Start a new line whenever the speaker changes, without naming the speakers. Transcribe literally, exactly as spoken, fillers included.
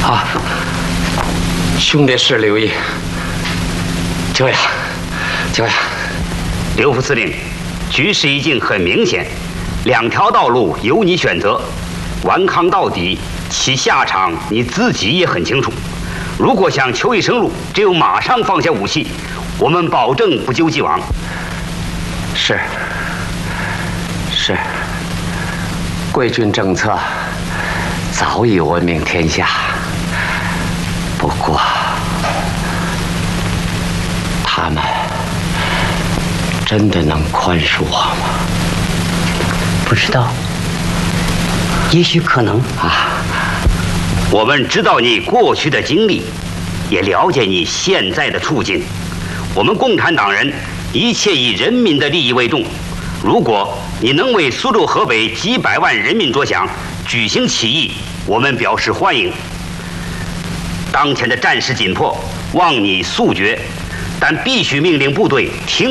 啊，兄弟是刘毅。这样，这样，
刘副司令，局势已经很明显，两条道路由你选择，顽抗到底，其下场你自己也很清楚。如果想求一生路，只有马上放下武器，我们保证不究既往。
是，是，贵军政策早已闻名天下，不过他们真的能宽恕我吗？
不知道，也许可能
啊。
我们知道你过去的经历，也了解你现在的处境。我们共产党人一切以人民的利益为重。如果你能为苏州、河北几百万人民着想，举行起义，我们表示欢迎。当前的战事紧迫，望你速决，但必须命令部队停。